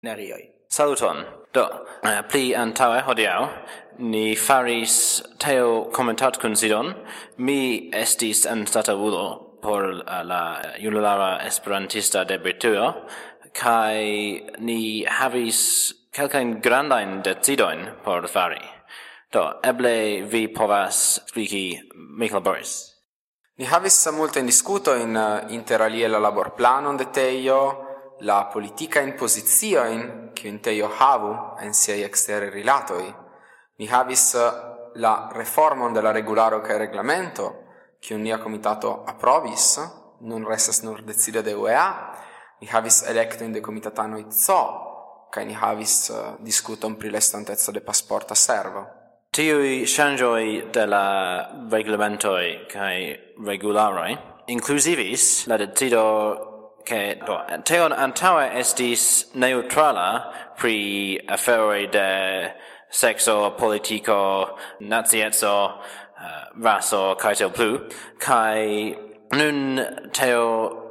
nerioi. Saluton. Do, pli antaue hodiau, ni faris teo commentatkunsidon. Mi estis anstataŭulo por la junulara esperantista de Britujo, kai ni havis kelkajn grandajn decidojn por fari. Do, eble vi povas expliki, Michael Boris. Ni havis multajn diskutojn interalie la laborplanon de tejo, la politica in poziciojn kiujn tejo havu en siaj eksteraj rilatoj. Ni havis la reformon de la regularo kaj reglamento, kiun nia komitato aprobis, nun restas nur decido de UEA. Ni havis elektojn de komitatanoj CO, kaj ni havis diskuton pri la estonteco de pasporta servo. Tiui ŝanĝoj de la reglamentoj kaj regularoj inkluzivis la decido che teon antaue estis neutrala pri aferoj de sexo, politico, nacieco, raso, kaj tiel plu, kaj nun teo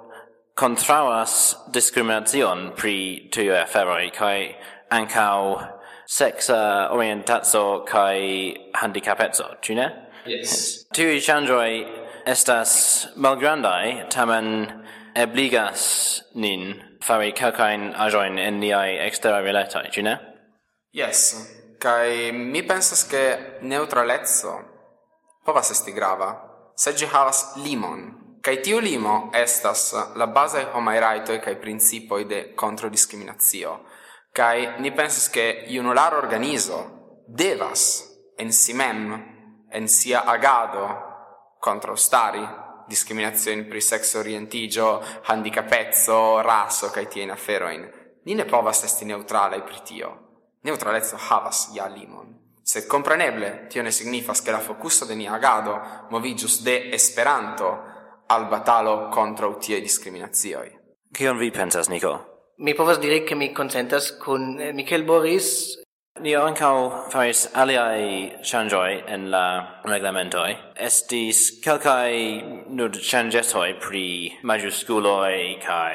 kontraŭas diskriminacion pri tiuj aferoj kaj ankaŭ sexa orientaco kaj handikapeco, ĉu ne? Yes. Tiuj ŝanĝoj estas malgrandaj, tamen ebligas nin fari kelkajn aĵojn en niaj eksteraj rilatoj, ĉu ne? Yes. Kaj mi pensas ke neutraleco povas esti grava, se ĝi havas limon. Kaj tiu limo estas la bazaj homaj rajtoj kaj principoj de kontrodiskriminacio. Kaj ni pensas ke junulara organizo devas en si mem, en sia agado kontraŭstari discriminazioni pri sexo orientigio, handicapezo, raso kaj tiajn aferojn. Ni ne povas esti neutralaj pri tio. Neutraleco havas ja limon. Sed compreneble tio ne signifas ke la fokuso de nia agado moviĝus de Esperanto al batalo kontraŭ tiaj diskriminacioj. Kion vi pensas, Nico? Mi povas diri ke mi konsentas kun Michael Boris. Ni ankaŭ faris aliaj ŝanĝoj en la reglamentoj. Estis kelkaj ŝanĝetoj pri majuskuloj kaj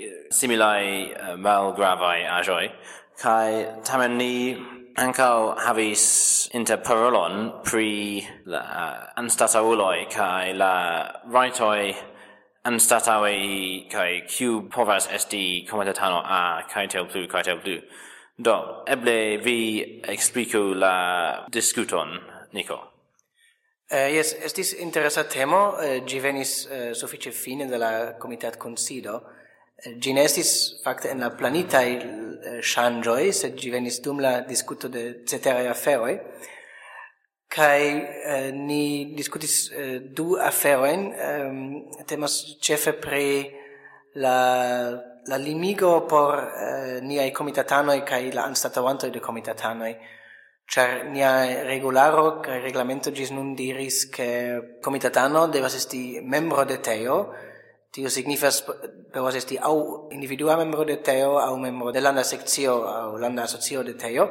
similaj malgravaj aĵoj. Kaj tamen ni ankaŭ havis interparolon pri la anstataŭuloj kaj la rajtoj anstataŭe kaj kiu povas esti komitatano A kaj tiel plu. Do, eble vi expliku la diskuton, Nico. Yes, estis interesa temo, ĝi venis sufiĉe fine de la komitatkunsido. Ĝi ne estis fakte en la planitaj ŝanĝoj, sed ĝi venis dum la diskuto de ceteraj aferoj. Kaj ni diskutis du aferojn, temas ĉefe pri la limigo por niaj komitatanoj kaj la anstataŭantoj de komitatanoj, ĉar nia regularo kaj reglamento ĝis nun diris ke komitatano devas esti membro de teo. Tio signifas povas esti aŭ individua membro de teo aŭ membro de landa sekcio aŭ landa asocio de teo.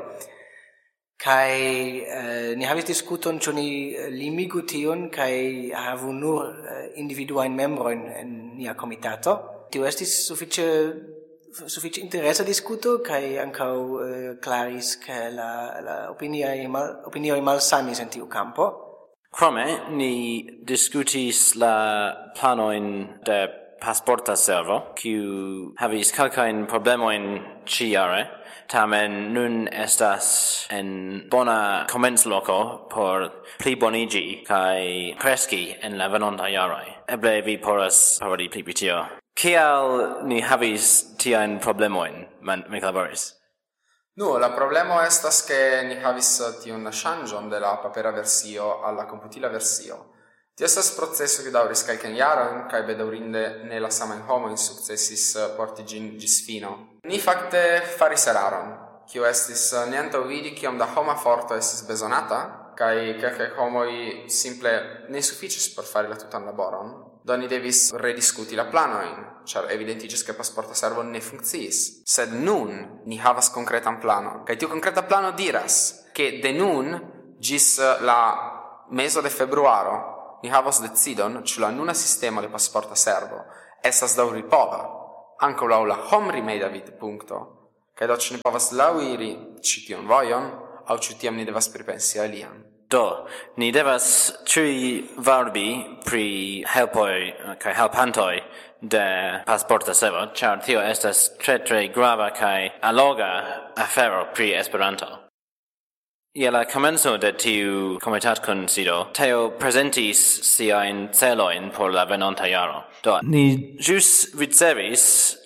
Kaj ni havis diskuton ĉu ni limigu tion kaj havu nur individuajn membrojn en nia komitato. Tio estis sufiĉe interesa diskuto kaj ankaŭ klaris ke la opinioj malsamis en tiu kampo. Krome ni diskutis la planojn de pasporta servo, kiu havis kelkajn problemojn ĉiujare, tamen nun estas en bona komencloko por pliboniĝi kaj kreski en la venontaj jaroj. Eble vi povas paroli pli pri tio. Kial ni havis tiajn problemojn, Michael Boris? La problemo estas ke ni havis tiun ŝanĝon de la papera versio al la komputila versio. Tio estas proceso kiu daŭris kelkajn jarojn kaj bedaŭrinde ne la samajn homojn sukcesis porti ĝin ĝis fino. Ni fakte faris eraron, kiu estis ne antaŭvidi kiom da homa forto estis bezonata, kaj kelkaj homoj simple ne sufiĉis por fari la tutan laboron. Do ni devis rediskuti la planojn, ĉar evidentiĝis ke pasporta servo ne funkciis. Sed nun ni havas konkretan planon, kaj tiu konkreta plano diras, ke de nun ĝis la mezo de februaro ni havas decidon ĉu la nuna sistemo de pasporta servo estas daŭripova, ankaŭ laŭ la homrimeida vidpunkto, Kai do ci ne povas lauiri ci tion vojon, au ci tiam ni devas pripensi alian. Do, ni devas cui varbi pri helpoi kai helpantoi de pasporta servo, char tio estas tre grava kai alloga afero pri Esperanto. Ie la comenzo de tiu comitat consido, Teo presentis siain celoin por la venonta jaro. Do, ni jus ricevis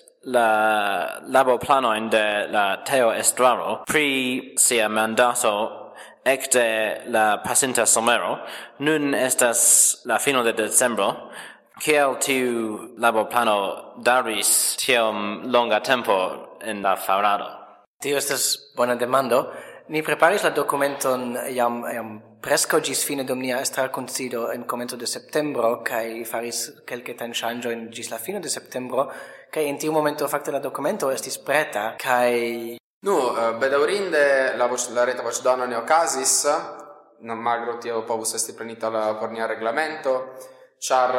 la laboplanoin de la Teo Estraro pri sia mandato ecte la pasinta somero. Nun estas la fino de decembro, kiel tiu laboplano daris tiom longa tempo en la farado. Tio estas bona demando. Ni preparis la documenton jam presco gis fine dum nia estrar consido en commento de septembro, kai faris kelketajn ŝanĝojn gis la fino de septembro, kai en tiu momento fakte la dokumento estis preta, kai bedaŭrinde la reta voĉdono ne okazis, malgraŭ tio povus esti prenita por nia reglamento, ĉar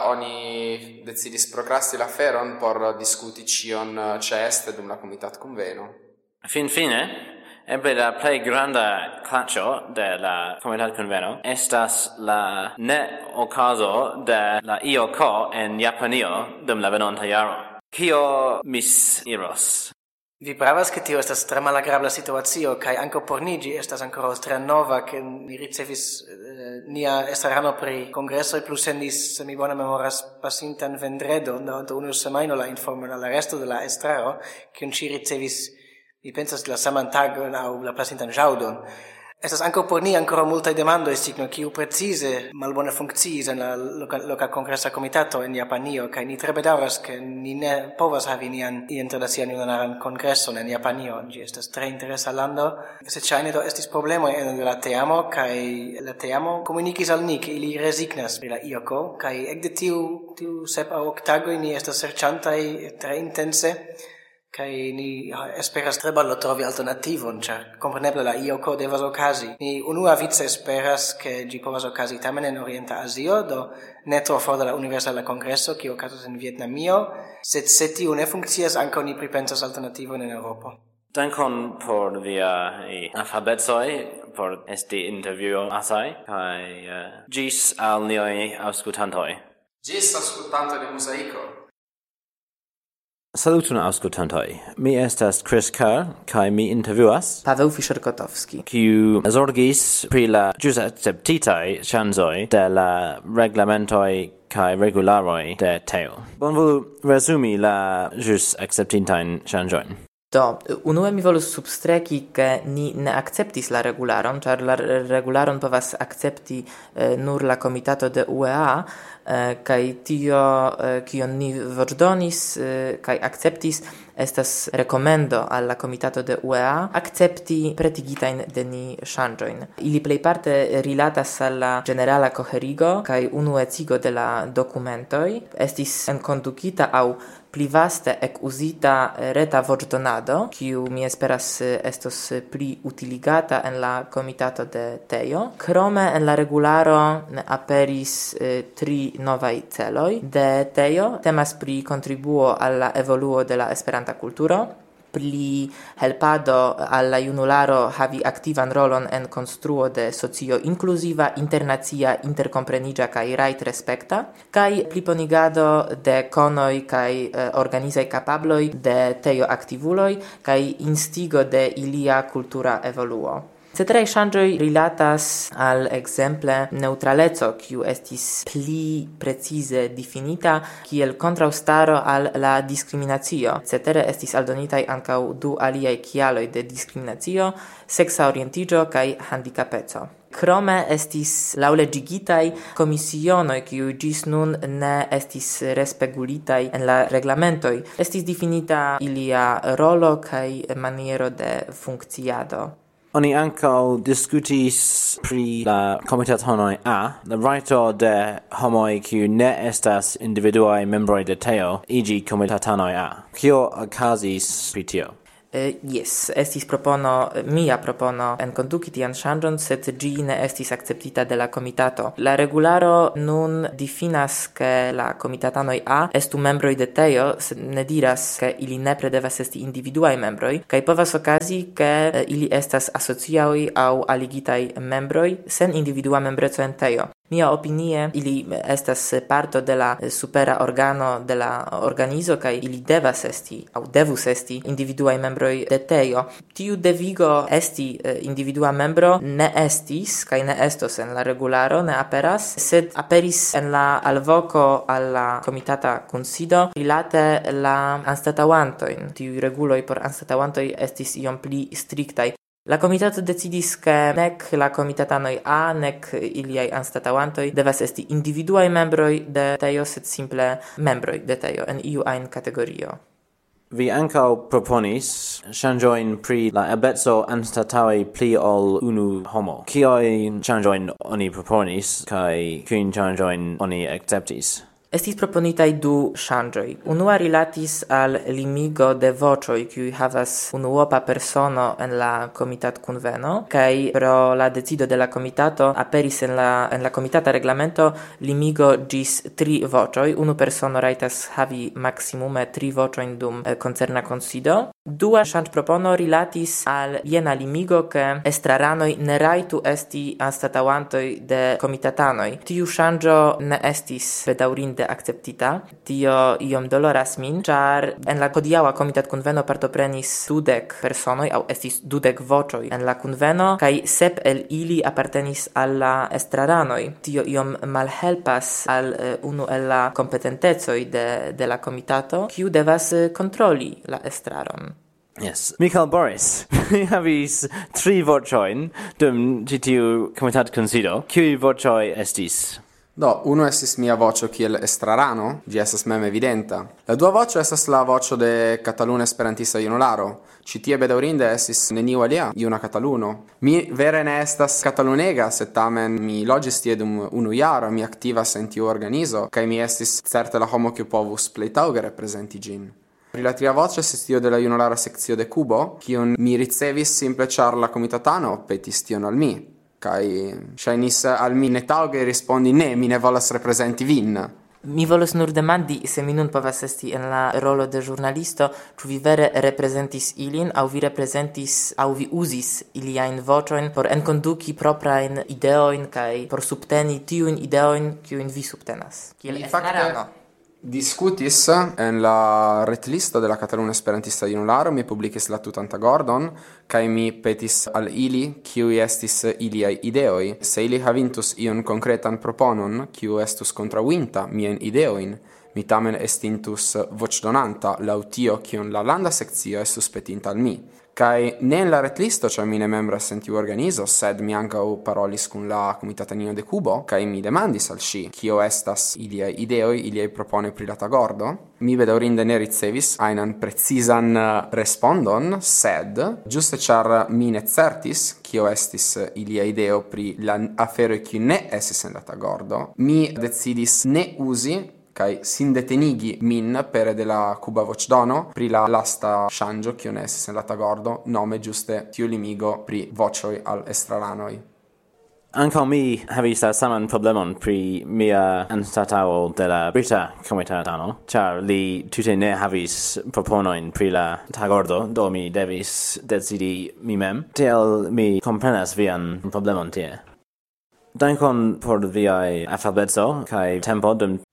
oni decidis prokrasti la aferon por diskuti ĉion ĉeeste dum la komitatkunveno. Fine, eble la plej granda klaĉo de la komitatkunveno estas la ne okazo de la IOK en Japanio dum la venonta jaro. Kio misiros? Vi pravas che tio estas tre malagrabla situacio, kai anko por ni ĝi estas ankoraŭ tre nova, ke ni ricevis nia estrarano pri kongreso plus sendis, se mi bone memoras, pasintan vendredon do unu semajno la informon al la resto de la estraro, kiun ŝi ricevis, mi pensas, la saman tagon aŭ la pasintan ĵaŭdon. Estas ankaŭ por ni ankoraŭ multaj demandoj, signo kiu precize malbone funkciis en la loka kongresa komitato en Japanio, kaj ni tre bedaŭras, ke ni ne povas havi nian internacian junaran kongreson en Japanio. Ĝi estas tre interesa lando, sed ŝajne do estis problemoj en la teamo, kaj la teamo komunikis al ni, ke ili rezignas pri la IOK, kaj ekde tiu 7 aŭ 8 tagoj ni estas serĉantaj tre intense, kai ni esperas tre ballo trovi alternativon, ĉar kompreneble la IOK devas okazi. Ni unua vice esperas ke ĝi povas okazi tamen en Orienta Azio, do ne tro for de la Universala Kongreso, kiu okazas en Vietnamio, sed se tiu ne funkcias, ankaŭ ni pripensas alternativon en Eŭropo. Dankon por via alfabetoj, por esti intervjuo asaj, kaj ĝis al niaj aŭskultantoj. Ĝis aŭskultantoj de Muzaiko. Salutun aŭskultantoj. Mi estas Chris Kerr kaj mi intervjuas Paweł Fischer-Kotowski, kiu zorgis pri la ĵus akceptitaj ŝanĝoj de la reglamentoj kaj regularoj de Teo. Bonvolu resumi la ĵus akceptitajn ŝanĝojn. Do, unue mi volus substreki, ke ni ne akceptis la regularon, ĉar la regularon povas akcepti nur la komitato de UEA, kaj tio, kion ni voĉdonis kaj akceptis, estas rekomendo al la komitato de UEA akcepti pretigitajn de ni ŝanĝojn. Ili plejparte rilatas al la ĝenerala koherigo kaj unuecigo de la dokumentoj, estis enkondukita aŭ pli vaste ekuzita reta voĉdonado, kiu mi esperas estos pli utiligata en la komitato de Teo. Krome en la regularo aperis 3 novaj celoj de Teo. Temas pri kontribuo al la evoluo de la Esperanta kulturo, pli helpado al la junularo havi aktivan rolon en konstruo de socio inkluziva, internacia, interkompreniĝa kaj rajt-respekta, kaj pliponigado de konoj kaj organizaj kapabloj de Teo aktivuloj kaj instigo de ilia kultura evoluo. Ceteraj ŝanĝoj rilatas al ekzemple neŭtraleco, kiu estis pli precize difinita kiel kontraŭstaro al la diskriminacio. Cetere estis aldonitaj ankaŭ 2 aliaj kialoj de diskriminacio: seksa orientiĝo kaj handikapeco. Krome estis laŭleĝigitaj komisionoj, kiuj ĝis nun ne estis respegulitaj en la reglamentoj. Estis difinita ilia rolo kaj maniero de funkciado. Oni ankaŭ diskutis pri la komitatanoj A, la rajto de homoj kiuj ne estas individuaj membroj de Teo iĝi komitatanoj A. Kio okazis pri tio? Yes, estis mia propono en conduci tian ŝanĝon, sed ĝi ne estis akceptita de la komitato. La regularo nun difinas ke la komitatanoj A estu membroj de tejo, sed ne diras ke ili nepre devas esti individuaj membroj, kaj povas okazi ke ili estas asociaoj aŭ aligitaj membroj sen individua membreco en tejo. Mia opinie, ili estas parto de la supera organo de la organizo kaj ili devas esti aŭ devus esti individuaj membroj de tejo. Tiu devigo esti individua membro ne estis kaj ne estos en la regularo, ne aperas, sed aperis en la alvoko al la komitata kunsido rilate la anstataŭantojn. Tiuj reguloj por anstataŭantoj estis iom pli striktaj. La komitato decidis ke nek la komitatanoj A, nek iliaj anstataŭantoj devas esti individuaj membroj de tejo, sed simple membroj de tejo en iu ajn kategorio. Vi ankaŭ proponis ŝanĝojn pri la ebleco anstataŭi pli ol unu homo. Kiujn ŝanĝojn oni proponis kaj kiujn ŝanĝojn oni akceptis? Estis proponitaj du ŝanĝoj. Unua rilatis al limigo de voĉoj, kiuj havas unuopa persono en la komitatkunveno, kaj pro la decido de la komitato aperis en la komitata reglamento limigo ĝis 3 voĉoj. Unu persono rajtas havi maksimume 3 voĉojn dum koncerna kunsido. Dua ŝanĝpropono rilatis al jena limigo, ke estraranoj ne rajtu esti anstataŭantoj de komitatanoj. Tiu ŝanĝo ne estis bedaŭrinde akceptita. Tio iom doloras min, ĉar en la hodiaŭa komitatkunveno partoprenis 20 personoj aŭ estis 20 voĉoj en la kunveno kaj 7 el ili apartenis al la estraranoj. Tio iom malhelpas al unu el la kompetentecoj de la komitato, kiu devas kontroli la estraron. Yes. Michael Boris, vi havis 3 voĉojn dum ĉi tiu komitatkunsido. Kiuj voĉoj estis? Uno estis mia voĉo kiel estrarano, ĝi estas mem evidenta. La dua voĉo estas la voĉo de Kataluna Esperantista Junularo. Ĉi tie bedaŭrinde estis neniu alia juna kataluno. Mi vere ne estas katalunega, sed tamen mi loĝis tie dum 1 jaro, mi aktivas en tiu organizo, kaj mi estis certe la homo kiu povus plej taŭge reprezenti ĝin. Pri la tria voĉo estis tio de la junulara sekcio de Kubo, kiun mi ricevis simple ĉar la komitatano petis tion al mi. Kai ŝajnis al mi ne taŭge rispondi ne, mi ne volas reprezenti vin. Mi volus nur demandi, se mi nun povas esti en la rolo de ĵurnalisto, ĉu vi vere reprezentis ilin, aŭ vi reprezentis, aŭ vi uzis iliajn voĉojn por enkonduki proprajn ideojn kaj por subteni tiujn ideojn, kiujn vi subtenas. Kiel estrarano. Discutis en la retlisto de la Kataluna Esperantista Junularo, mi publikis la tutan tagordon, kaj mi petis al ili, kiuj estis iliaj ideoj. Se ili havintus ion konkretan proponon, kiu estus kontraŭinta miajn ideojn, mi tamen estintus voĉdonanta laŭ tio, kiun la landa sekcio estus petinta al mi. Kai ne en la retlisto, ĉar mi ne membras en tiu organizo, sed mi ankaŭ parolis kun la komitatanino de Kubo, kaj mi demandis al ŝi, kio estas iliaj ideoj, iliaj proponoj pri la tagordo. Mi bedaŭrinde ne ricevis ajnan precizan respondon, sed ĝuste ĉar mi ne certis, kio estis ilia ideo pri la aferoj kiuj ne estis en la tagordo, mi decidis ne uzi kai sin detenigi min pere de la Cuba voĉdono pri la lasta ŝanĝo kiu ne estis en la tagordo, nome ĝuste tiu limigo pri voĉoj al estraranoj. Ankaŭ mi havis la saman problemon pri mia anstataŭo de la brita komitatano, ĉar li tute ne havis proponojn pri la tagordo, do mi devis decidi mi mem. Tiel mi komprenas vian problemon tie. Dankon por viaj afableco kaj tempo dum